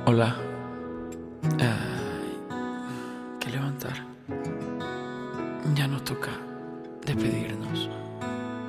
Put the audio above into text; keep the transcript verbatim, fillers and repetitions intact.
Hola. Ay, que levantar. Ya nos toca despedirnos.